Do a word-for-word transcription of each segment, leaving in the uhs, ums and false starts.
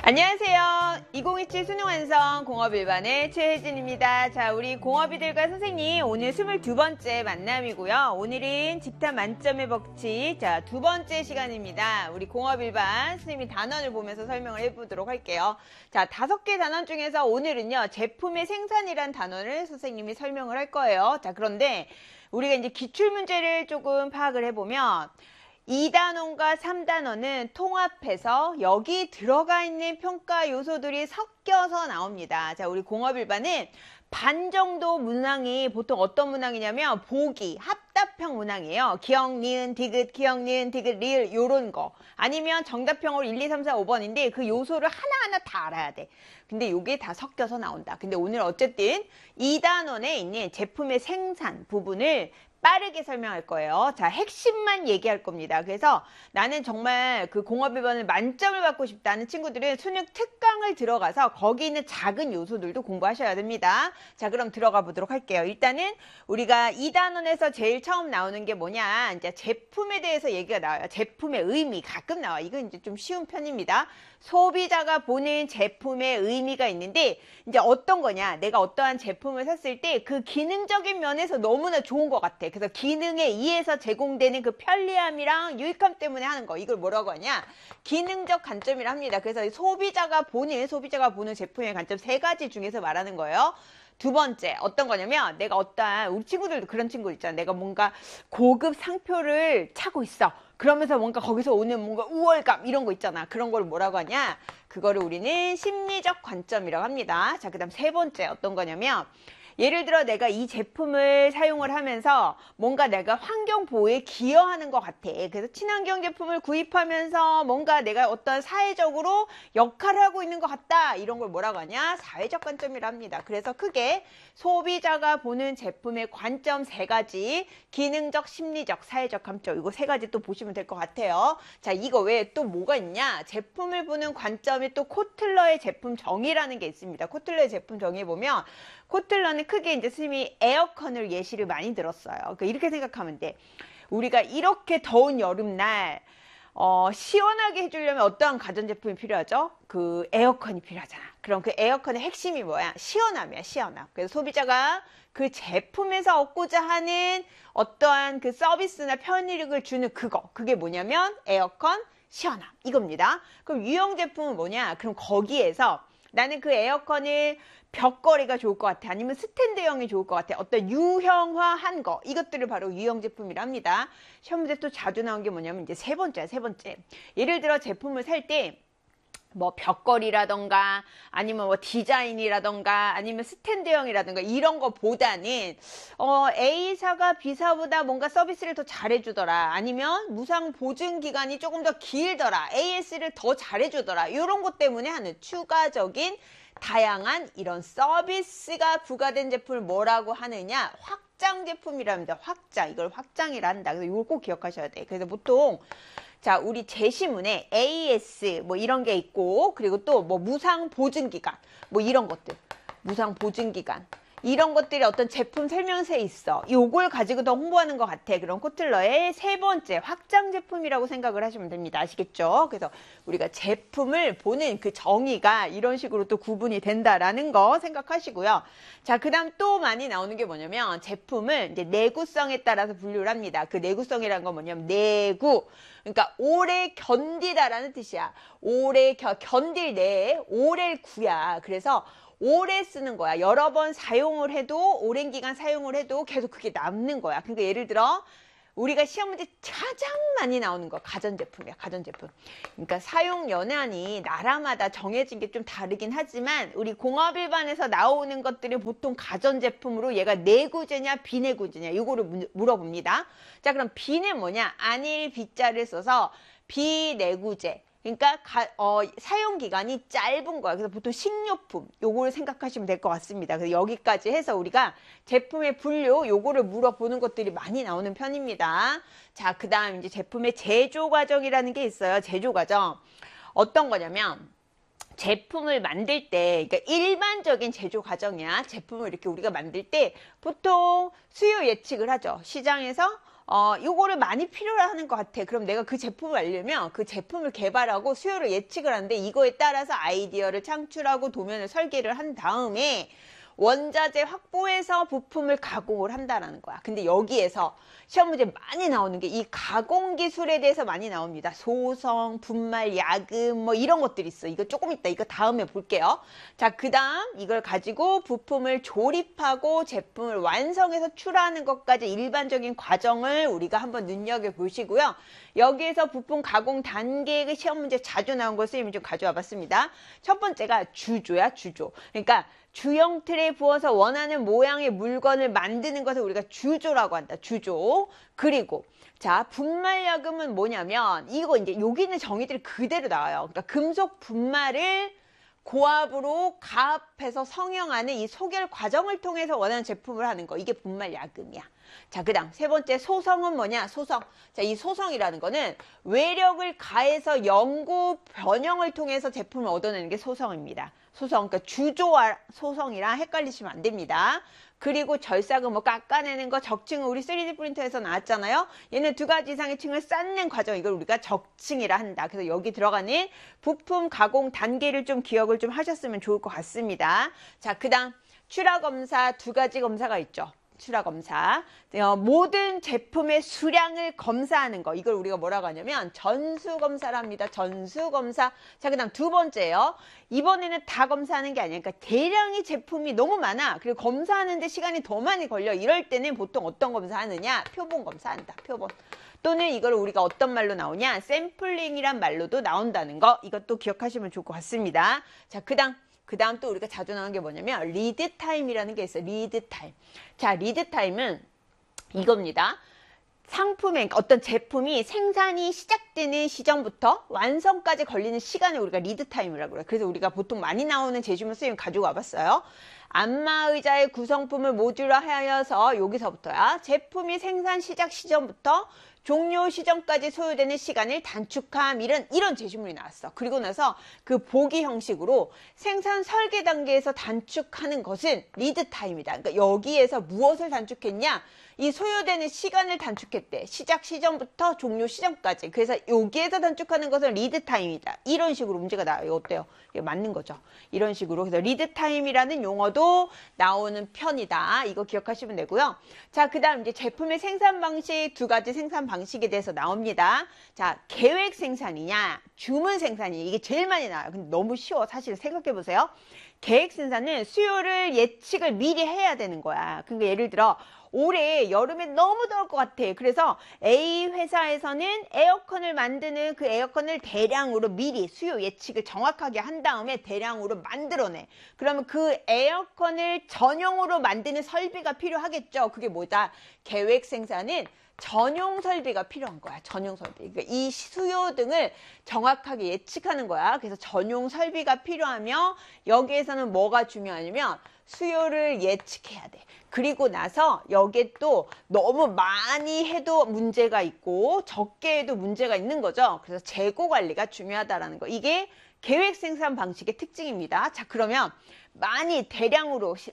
안녕하세요. 이천이십칠 수능완성 공업일반의 최혜진입니다. 자, 우리 공업이들과 선생님 오늘 스물두 번째 만남이고요. 오늘은 집탐 만점의 법칙, 자, 두 번째 시간입니다. 우리 공업일반 선생님이 단원을 보면서 설명을 해보도록 할게요. 자, 다섯 개 단원 중에서 오늘은요, 제품의 생산이란 단원을 선생님이 설명을 할 거예요. 자, 그런데 우리가 이제 기출문제를 조금 파악을 해보면 이 단원과 삼 단원은 통합해서 여기 들어가 있는 평가 요소들이 섞여서 나옵니다. 자, 우리 공업일반은 반 정도 문항이 보통 어떤 문항이냐면 보기, 합답형 문항이에요. 기억, 니은, 디귿, 기억, 니은, 디귿, 리을 요런 거. 아니면 정답형으로 일, 이, 삼, 사, 오 번인데 그 요소를 하나하나 다 알아야 돼. 근데 요게 다 섞여서 나온다. 근데 오늘 어쨌든 이 단원에 있는 제품의 생산 부분을 빠르게 설명할 거예요. 자, 핵심만 얘기할 겁니다. 그래서 나는 정말 그 공업일반을 만점을 받고 싶다는 친구들은 수능 특강을 들어가서 거기 있는 작은 요소들도 공부하셔야 됩니다. 자, 그럼 들어가 보도록 할게요. 일단은 우리가 이 단원에서 제일 처음 나오는 게 뭐냐, 이제 제품에 대해서 얘기가 나와요. 제품의 의미 가끔 나와. 이건 이제 좀 쉬운 편입니다. 소비자가 보는 제품의 의미가 있는데 이제 어떤 거냐, 내가 어떠한 제품을 샀을 때 그 기능적인 면에서 너무나 좋은 것 같아. 그래서 기능에 의해서 제공되는 그 편리함이랑 유익함 때문에 하는 거, 이걸 뭐라고 하냐, 기능적 관점이라 합니다. 그래서 소비자가 보는 소비자가 보는 제품의 관점 세 가지 중에서 말하는 거예요. 두 번째 어떤 거냐면, 내가 어떠한, 우리 친구들도 그런 친구 있잖아. 내가 뭔가 고급 상표를 차고 있어. 그러면서 뭔가 거기서 오는 뭔가 우월감 이런 거 있잖아. 그런 걸 뭐라고 하냐, 그거를 우리는 심리적 관점이라고 합니다. 자, 그 다음 세 번째 어떤 거냐면, 예를 들어 내가 이 제품을 사용을 하면서 뭔가 내가 환경 보호에 기여하는 것 같아. 그래서 친환경 제품을 구입하면서 뭔가 내가 어떤 사회적으로 역할을 하고 있는 것 같다. 이런 걸 뭐라고 하냐, 사회적 관점이라 합니다. 그래서 크게 소비자가 보는 제품의 관점 세 가지, 기능적, 심리적, 사회적 관점, 이거 세 가지 또 보시면 될 것 같아요. 자, 이거 외에 또 뭐가 있냐, 제품을 보는 관점이 또 코틀러의 제품 정의라는 게 있습니다. 코틀러의 제품 정의에 보면, 코틀러는 크게 이제 스님이 에어컨을 예시를 많이 들었어요. 그러니까 이렇게 생각하면 돼. 우리가 이렇게 더운 여름날 어, 시원하게 해주려면 어떠한 가전제품이 필요하죠? 그 에어컨이 필요하잖아. 그럼 그 에어컨의 핵심이 뭐야? 시원함이야, 시원함. 그래서 소비자가 그 제품에서 얻고자 하는 어떠한 그 서비스나 편의력을 주는 그거, 그게 뭐냐면 에어컨, 시원함, 이겁니다. 그럼 유형 제품은 뭐냐? 그럼 거기에서 나는 그 에어컨을 벽걸이가 좋을 것 같아, 아니면 스탠드형이 좋을 것 같아, 어떤 유형화한 거, 이것들을 바로 유형 제품이라 합니다. 시험 문제 또 자주 나온 게 뭐냐면 이제 세 번째야, 세 번째. 예를 들어 제품을 살 때 뭐 벽걸이라던가 아니면 뭐 디자인이라던가 아니면 스탠드형이라던가 이런 거보다는 어, A사가 B사보다 뭔가 서비스를 더 잘해주더라, 아니면 무상 보증 기간이 조금 더 길더라, 에이에스를 더 잘해주더라, 이런 것 때문에 하는 추가적인 다양한 이런 서비스가 부과된 제품을 뭐라고 하느냐, 확장 제품이랍니다. 확장, 이걸 확장이라 한다. 그래서 이걸 꼭 기억하셔야 돼. 그래서 보통 자, 우리 제시문에 에이에스 뭐 이런 게 있고, 그리고 또 뭐 무상 보증 기간 뭐 이런 것들, 무상 보증 기간 이런 것들이 어떤 제품 설명서에 있어. 요걸 가지고 더 홍보하는 것 같아. 그럼 코틀러의 세 번째 확장 제품이라고 생각을 하시면 됩니다. 아시겠죠? 그래서 우리가 제품을 보는 그 정의가 이런 식으로 또 구분이 된다라는 거 생각하시고요. 자, 그 다음 또 많이 나오는 게 뭐냐면, 제품을 이제 내구성에 따라서 분류를 합니다. 그 내구성이라는 건 뭐냐면, 내구, 그러니까 오래 견디다라는 뜻이야. 오래 겨, 견딜 내, 오래 구야. 그래서 오래 쓰는 거야. 여러 번 사용을 해도, 오랜 기간 사용을 해도 계속 그게 남는 거야. 그러니까 예를 들어 우리가 시험 문제 가장 많이 나오는 거 가전제품이야, 가전제품. 그러니까 사용 연한이 나라마다 정해진 게 좀 다르긴 하지만 우리 공업일반에서 나오는 것들이 보통 가전제품으로 얘가 내구재냐 비내구재냐 이거를 물어봅니다. 자, 그럼 비는 뭐냐, 안일 비자를 써서 비내구재. 그러니까 가, 어, 사용기간이 짧은 거야. 그래서 보통 식료품 요거를 생각하시면 될 것 같습니다. 그래서 여기까지 해서 우리가 제품의 분류 요거를 물어보는 것들이 많이 나오는 편입니다. 자, 그 다음 이제 제품의 제조 과정이라는 게 있어요. 제조 과정 어떤 거냐면, 제품을 만들 때, 그러니까 일반적인 제조 과정이야. 제품을 이렇게 우리가 만들 때 보통 수요 예측을 하죠. 시장에서 어, 요거를 많이 필요로 하는 것 같아. 그럼 내가 그 제품을 알려면 그 제품을 개발하고 수요를 예측을 하는데 이거에 따라서 아이디어를 창출하고 도면을 설계를 한 다음에 원자재 확보해서 부품을 가공을 한다라는 거야. 근데 여기에서 시험 문제 많이 나오는 게 이 가공 기술에 대해서 많이 나옵니다. 소성, 분말, 야금 뭐 이런 것들이 있어. 이거 조금 있다. 이거 다음에 볼게요. 자, 그 다음 이걸 가지고 부품을 조립하고 제품을 완성해서 출하하는 것까지 일반적인 과정을 우리가 한번 눈여겨보시고요. 여기에서 부품 가공 단계의 시험 문제 자주 나온 걸 선생님이 좀 가져와 봤습니다. 첫 번째가 주조야, 주조. 그러니까 주형 틀에 부어서 원하는 모양의 물건을 만드는 것을 우리가 주조라고 한다. 주조. 그리고 자, 분말야금은 뭐냐면 이거 이제 여기 있는 정의들이 그대로 나와요. 그러니까 금속 분말을 고압으로 가압해서 성형하는 이 소결 과정을 통해서 원하는 제품을 하는 거. 이게 분말야금이야. 자, 그 다음 세 번째 소성은 뭐냐? 소성. 자, 이 소성이라는 거는 외력을 가해서 연구 변형을 통해서 제품을 얻어내는 게 소성입니다. 소성, 그러니까 주조와 소성이랑 헷갈리시면 안 됩니다. 그리고 절삭은 뭐 깎아내는 거, 적층은 우리 쓰리디 프린터에서 나왔잖아요. 얘는 두 가지 이상의 층을 쌓는 과정, 이걸 우리가 적층이라 한다. 그래서 여기 들어가는 부품 가공 단계를 좀 기억을 좀 하셨으면 좋을 것 같습니다. 자, 그 다음 출하 검사 두 가지 검사가 있죠. 출하 검사. 어, 모든 제품의 수량을 검사하는 거. 이걸 우리가 뭐라고 하냐면 전수 검사를 합니다. 전수 검사. 자, 그 다음 두 번째요. 이번에는 다 검사하는 게 아니야. 그러니까 대량의 제품이 너무 많아. 그리고 검사하는데 시간이 더 많이 걸려. 이럴 때는 보통 어떤 검사하느냐? 표본 검사한다. 표본. 또는 이걸 우리가 어떤 말로 나오냐? 샘플링이란 말로도 나온다는 거. 이것도 기억하시면 좋을 것 같습니다. 자, 그 다음. 그 다음 또 우리가 자주 나오는 게 뭐냐면 리드 타임이라는 게 있어요. 리드 타임. 자, 리드 타임은 이겁니다. 상품의 어떤 제품이 생산이 시작되는 시점부터 완성까지 걸리는 시간을 우리가 리드 타임이라고 그래요. 그래서 우리가 보통 많이 나오는 제시문 선생님 가지고 와봤어요. 안마의자의 구성품을 모듈화하여서 여기서부터야 제품이 생산 시작 시점부터 종료 시점까지 소요되는 시간을 단축함, 이런 이런 제시문이 나왔어. 그리고 나서 그 보기 형식으로 생산 설계 단계에서 단축하는 것은 리드 타임이다. 그러니까 여기에서 무엇을 단축했냐? 이 소요되는 시간을 단축했대. 시작 시점부터 종료 시점까지. 그래서 여기에서 단축하는 것은 리드 타임이다. 이런 식으로 문제가 나와요. 이거 어때요? 이게 맞는 거죠. 이런 식으로. 그래서 리드 타임이라는 용어도 나오는 편이다. 이거 기억하시면 되고요. 자, 그 다음 이제 제품의 생산 방식, 두 가지 생산 방식에 대해서 나옵니다. 자, 계획 생산이냐, 주문 생산이냐. 이게 제일 많이 나와요. 근데 너무 쉬워. 사실 생각해 보세요. 계획 생산은 수요를 예측을 미리 해야 되는 거야. 그러니까 예를 들어 올해 여름에 너무 더울 것 같아. 그래서 A 회사에서는 에어컨을 만드는 그 에어컨을 대량으로 미리 수요 예측을 정확하게 한 다음에 대량으로 만들어내. 그러면 그 에어컨을 전용으로 만드는 설비가 필요하겠죠. 그게 뭐다? 계획 생산은 전용 설비가 필요한 거야. 전용 설비. 그러니까 이 수요 등을 정확하게 예측하는 거야. 그래서 전용 설비가 필요하며 여기에서는 뭐가 중요하냐면 수요를 예측해야 돼. 그리고 나서 여기에 또 너무 많이 해도 문제가 있고 적게 해도 문제가 있는 거죠. 그래서 재고 관리가 중요하다라는 거. 이게 계획 생산 방식의 특징입니다. 자, 그러면 많이 대량으로 시,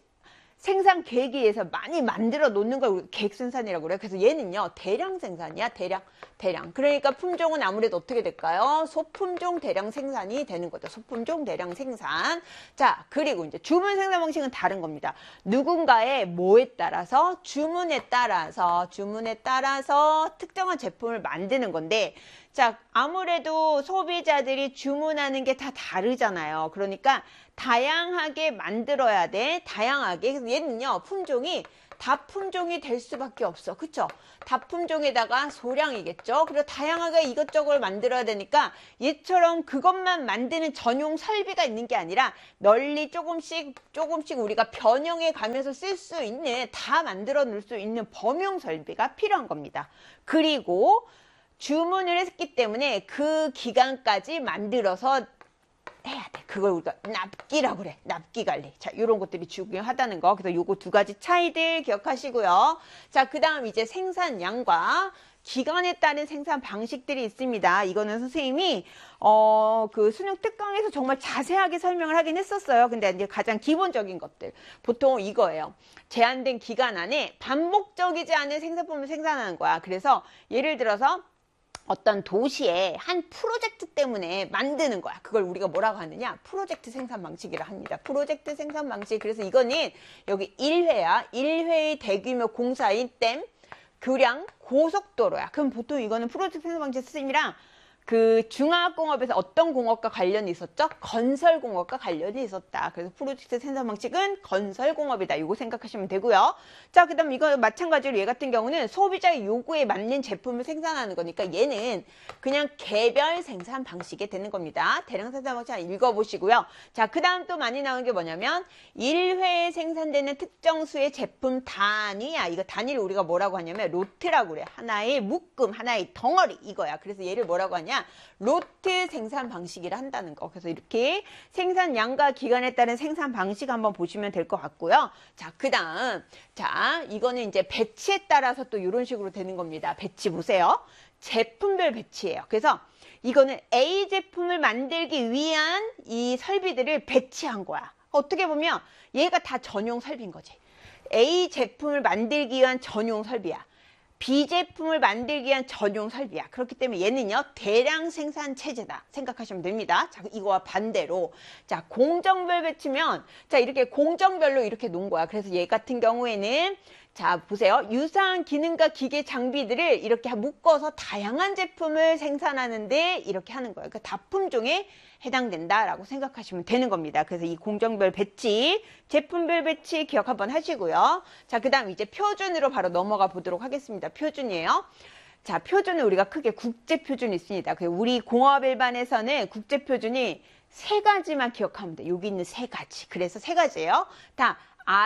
생산 계획에 의해서 많이 만들어 놓는 걸 계획 생산이라고 그래요. 그래서 얘는요, 대량 생산이야. 대량, 대량. 그러니까 품종은 아무래도 어떻게 될까요? 소품종 대량 생산이 되는 거죠. 소품종 대량 생산. 자, 그리고 이제 주문 생산 방식은 다른 겁니다. 누군가의 뭐에 따라서, 주문에 따라서, 주문에 따라서 특정한 제품을 만드는 건데, 자, 아무래도 소비자들이 주문하는 게 다 다르잖아요. 그러니까 다양하게 만들어야 돼. 다양하게. 그래서 얘는요, 품종이 다품종이 될 수밖에 없어. 그쵸? 다품종에다가 소량이겠죠? 그리고 다양하게 이것저것 만들어야 되니까 얘처럼 그것만 만드는 전용 설비가 있는 게 아니라 널리 조금씩 조금씩 우리가 변형해 가면서 쓸 수 있는, 다 만들어 놓을 수 있는 범용 설비가 필요한 겁니다. 그리고 주문을 했기 때문에 그 기간까지 만들어서 해야 돼. 그걸 우리가 납기라고 그래. 납기 관리. 자, 이런 것들이 중요하다는 거. 그래서 요거 두 가지 차이들 기억하시고요. 자, 그 다음 이제 생산량과 기간에 따른 생산 방식들이 있습니다. 이거는 선생님이 어, 그 수능 특강에서 정말 자세하게 설명을 하긴 했었어요. 근데 이제 가장 기본적인 것들 보통 이거예요. 제한된 기간 안에 반복적이지 않은 생산품을 생산하는 거야. 그래서 예를 들어서 어떤 도시의 한 프로젝트 때문에 만드는 거야. 그걸 우리가 뭐라고 하느냐? 프로젝트 생산 방식이라 합니다. 프로젝트 생산 방식. 그래서 이거는 여기 일 회야. 일 회의 대규모 공사인 댐, 교량, 고속도로야. 그럼 보통 이거는 프로젝트 생산 방식 선생님이랑 그 중화학공업에서 어떤 공업과 관련이 있었죠? 건설공업과 관련이 있었다. 그래서 프로젝트 생산 방식은 건설공업이다. 이거 생각하시면 되고요. 자, 그 다음 이거 마찬가지로 얘 같은 경우는 소비자의 요구에 맞는 제품을 생산하는 거니까 얘는 그냥 개별 생산 방식이 되는 겁니다. 대량 생산 방식 읽어보시고요. 자, 그 다음 또 많이 나오는 게 뭐냐면 일 회에 생산되는 특정 수의 제품 단위야. 이거 단위를 우리가 뭐라고 하냐면 로트라고 그래. 하나의 묶음, 하나의 덩어리 이거야. 그래서 얘를 뭐라고 하냐? 로트 생산 방식이라 한다는 거. 그래서 이렇게 생산량과 기간에 따른 생산 방식 한번 보시면 될 것 같고요. 자, 그 다음 자 이거는 이제 배치에 따라서 또 이런 식으로 되는 겁니다. 배치 보세요. 제품별 배치예요. 그래서 이거는 A 제품을 만들기 위한 이 설비들을 배치한 거야. 어떻게 보면 얘가 다 전용 설비인 거지. A 제품을 만들기 위한 전용 설비야. B 제품을 만들기 위한 전용 설비야. 그렇기 때문에 얘는요, 대량 생산 체제다. 생각하시면 됩니다. 자, 이거와 반대로. 자, 공정별 배치면, 자, 이렇게 공정별로 이렇게 놓은 거야. 그래서 얘 같은 경우에는, 자, 보세요. 유사한 기능과 기계 장비들을 이렇게 묶어서 다양한 제품을 생산하는데 이렇게 하는 거예요. 그러니까 다품종에 해당된다라고 생각하시면 되는 겁니다. 그래서 이 공정별 배치, 제품별 배치 기억 한번 하시고요. 자, 그 다음 이제 표준으로 바로 넘어가 보도록 하겠습니다. 표준이에요. 자, 표준은 우리가 크게 국제표준이 있습니다. 우리 공업일반에서는 국제표준이 세 가지만 기억하면 돼. 여기 있는 세 가지. 그래서 세 가지예요. 다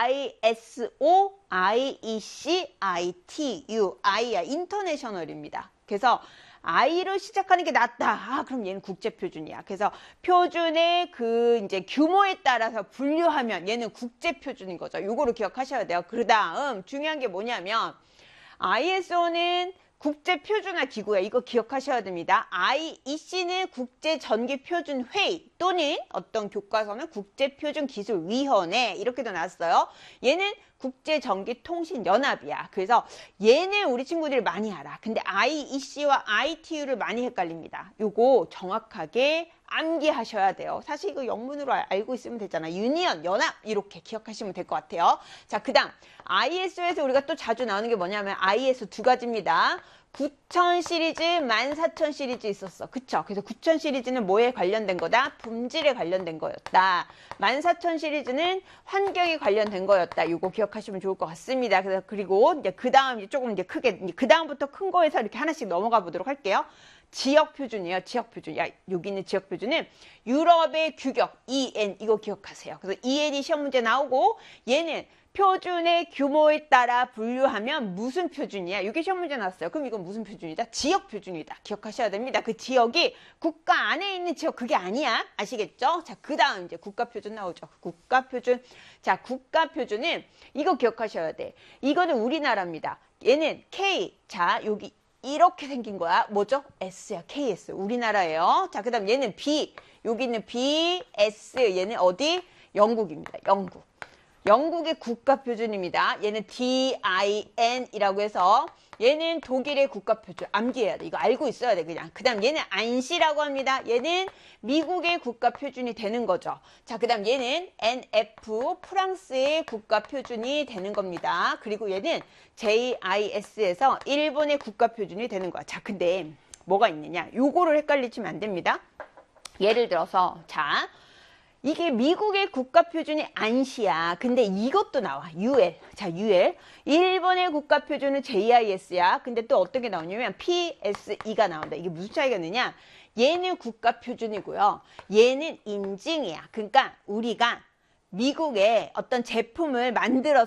아이에스오, 아이이씨, 아이티유, I야. 인터내셔널입니다. 그래서 I로 시작하는 게 낫다. 아, 그럼 얘는 국제표준이야. 그래서 표준의 그 이제 규모에 따라서 분류하면 얘는 국제표준인 거죠. 요거를 기억하셔야 돼요. 그 다음 중요한 게 뭐냐면 아이에스오는 국제표준화 기구야. 이거 기억하셔야 됩니다. 아이이씨는 국제전기표준회의 또는 어떤 교과서는 국제표준기술위원회 이렇게도 나왔어요. 얘는 국제전기통신연합이야. 그래서 얘는 우리 친구들이 많이 알아. 근데 아이이씨와 아이티유를 많이 헷갈립니다. 요거 정확하게 암기하셔야 돼요. 사실 이거 영문으로 알고 있으면 되잖아. 유니언, 연합 이렇게 기억하시면 될 것 같아요. 자, 그 다음 아이에스오에서 우리가 또 자주 나오는 게 뭐냐면 아이에스오 두 가지입니다. 구천 시리즈, 만 사천 시리즈 있었어. 그쵸? 그래서 구천 시리즈는 뭐에 관련된 거다? 품질에 관련된 거였다. 만 사천 시리즈는 환경에 관련된 거였다. 이거 기억하시면 좋을 것 같습니다. 그래서 그리고 이제 그 다음 이제 조금 이제 크게 그 다음부터 큰 거에서 이렇게 하나씩 넘어가 보도록 할게요. 지역 표준이에요. 지역 표준. 야, 여기 있는 지역 표준은 유럽의 규격 이엔 이거 기억하세요. 그래서 이엔이 시험 문제 나오고 얘는 표준의 규모에 따라 분류하면 무슨 표준이야? 이게 시험 문제 나왔어요. 그럼 이건 무슨 표준이다? 지역 표준이다. 기억하셔야 됩니다. 그 지역이 국가 안에 있는 지역 그게 아니야. 아시겠죠? 자, 그 다음 이제 국가 표준 나오죠. 국가 표준. 자, 국가 표준은 이거 기억하셔야 돼. 이거는 우리나라입니다. 얘는 K. 자, 여기 이렇게 생긴 거야. 뭐죠? S야. 케이에스. 우리나라예요. 자, 그 다음 얘는 B. 여기 있는 B, S. 얘는 어디? 영국입니다. 영국. 영국의 국가표준입니다. 얘는 디아이엔이라고 해서 얘는 독일의 국가표준. 암기해야 돼. 이거 알고 있어야 돼. 그냥. 그 다음 얘는 안시라고 합니다. 얘는 미국의 국가표준이 되는 거죠. 자, 그 다음 얘는 엔에프 프랑스의 국가표준이 되는 겁니다. 그리고 얘는 제이아이에스에서 일본의 국가표준이 되는 거야. 자, 근데 뭐가 있느냐. 요거를 헷갈리시면 안 됩니다. 예를 들어서 자 이게 미국의 국가표준이 안시야. 근데 이것도 나와. 유엘. 자, 유엘. 일본의 국가표준은 제이아이에스야. 근데 또 어떤 게 나오냐면 피에스이가 나온다. 이게 무슨 차이가 있느냐? 얘는 국가표준이고요. 얘는 인증이야. 그러니까 우리가 미국의 어떤 제품을 만들어서